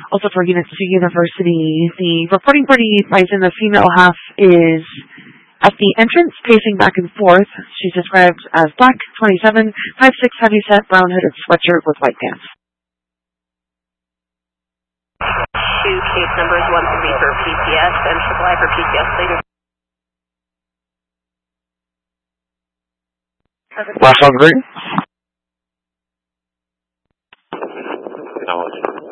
Also for Unit C University, the reporting party advised in the female half is at the entrance, pacing back and forth. She's described as black, 27, 5'6", heavyset, brown hooded sweatshirt with white pants. 2 case numbers 1 for PCS and triple I for PCS later. Last on green.